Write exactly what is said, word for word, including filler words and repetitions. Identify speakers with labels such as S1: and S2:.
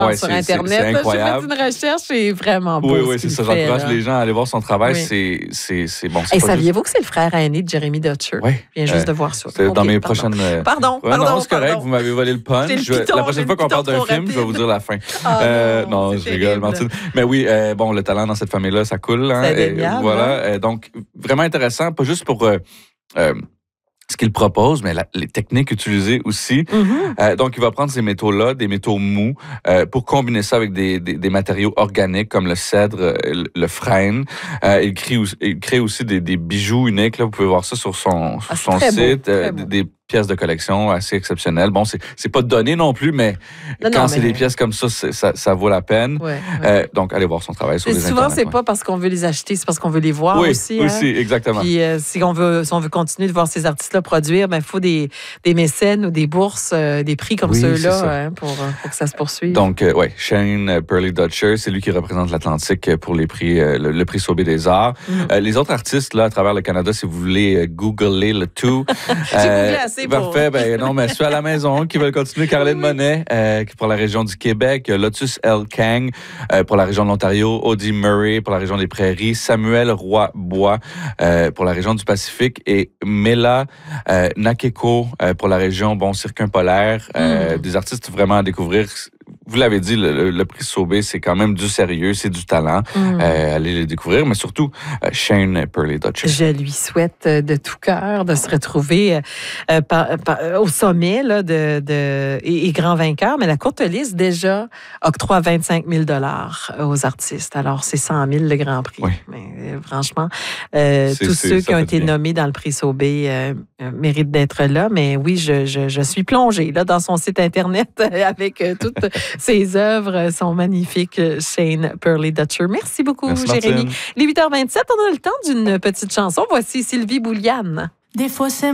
S1: Ouais,
S2: sur
S1: c'est,
S2: Internet.
S1: c'est, c'est incroyable.
S2: J'ai fait une recherche, c'est vraiment beau.
S1: Oui, oui, c'est ça.
S2: Fait,
S1: J'encourage
S2: là.
S1: les gens à aller voir son travail.
S2: Oui.
S1: C'est, c'est, c'est bon. C'est
S2: Et
S1: pas
S2: saviez-vous
S1: juste...
S2: que c'est le frère aîné de Jeremy Dutcher?
S1: Oui.
S2: Je viens juste
S1: euh,
S2: de voir ça.
S1: C'est
S2: Okay,
S1: dans mes
S2: pardon.
S1: prochaines. Euh...
S2: Pardon,
S1: ouais,
S2: pardon.
S1: Non, c'est correct.
S2: pardon.
S1: Vous m'avez volé le punch.
S2: J'ai le
S1: Je...
S2: piton,
S1: La prochaine fois qu'on parle d'un film, je vais vous dire la fin.
S2: Ah,
S1: euh,
S2: non,
S1: non je rigole, Martine. Mais oui, euh, bon, le talent dans cette famille-là, ça coule. Hein,
S2: c'est
S1: et
S2: indéniable,
S1: voilà.
S2: hein?
S1: Euh, donc, vraiment intéressant, pas juste pour. Euh, euh, ce qu'il propose, mais la, les techniques utilisées aussi.
S2: Mm-hmm.
S1: Euh, donc, il va prendre ces métaux-là, des métaux mous, euh, pour combiner ça avec des, des, des matériaux organiques comme le cèdre, le, le frêne. Euh, il, crée, il crée aussi des, des bijoux uniques. Là, vous pouvez voir ça sur son,
S2: ah,
S1: sur son
S2: très
S1: site.
S2: beau,
S1: euh,
S2: beau.
S1: Des pièces de collection assez exceptionnelles. Bon, c'est, c'est pas donné non plus, mais
S2: non,
S1: quand
S2: non,
S1: c'est
S2: mais...
S1: des pièces comme ça, ça, ça vaut la peine.
S2: Ouais, ouais.
S1: Euh, donc, allez voir son travail sur
S2: et
S1: les
S2: souvent,
S1: internets.
S2: c'est
S1: ouais.
S2: pas parce qu'on veut les acheter, c'est parce qu'on veut les voir
S1: oui,
S2: aussi.
S1: aussi,
S2: hein?
S1: exactement.
S2: Puis euh, si, on veut, si on veut continuer de voir ces artistes-là produire, il ben, faut des, des mécènes ou des bourses, euh, des prix comme
S1: oui,
S2: ceux-là hein, pour, pour que ça se poursuive.
S1: Donc, euh, oui, Shane Perley Dutcher, c'est lui qui représente l'Atlantique pour les prix, euh, le, le prix Sobeys des Arts. Mm. Euh, les autres artistes, là, à travers le Canada, si vous voulez euh, googler le tout.
S2: J'ai euh, googlé assez
S1: parfait,
S2: pour...
S1: ben non, mais je suis à la maison qui veulent continuer. Caroline oui. Monet, euh, pour la région du Québec. Lotus L. Kang, euh, pour la région de l'Ontario. Audie Murray, pour la région des Prairies. Samuel Roy-Bois, euh, pour la région du Pacifique. Et Mela euh, Nakeko, euh, pour la région, bon, circumpolaire. Euh, mm. Des artistes vraiment à découvrir. Vous l'avez dit, le, le, le prix Sobeys, c'est quand même du sérieux, c'est du talent. Mm. Euh, allez les découvrir, mais surtout, euh, Shane Perley Dutcher.
S2: Je lui souhaite de tout cœur de se retrouver euh, par, par, au sommet là, de, de, et, et grand vainqueur, mais la courte liste déjà octroie vingt-cinq mille dollars aux artistes. Alors, c'est cent mille le grand prix.
S1: Oui.
S2: Mais, euh, franchement, euh, tous
S1: c'est,
S2: ceux qui ont été
S1: bien.
S2: nommés dans le prix Sobeys euh, euh, méritent d'être là, mais oui, je, je, je suis plongée là, dans son site Internet avec euh, toutes ses œuvres sont magnifiques. Shane Perley Dutcher. Merci beaucoup,
S1: Merci,
S2: Jérémy.
S1: Martine.
S2: Les huit heures vingt-sept, on a le temps d'une petite chanson. Voici Sylvie Bouliane.
S3: Des fois, c'est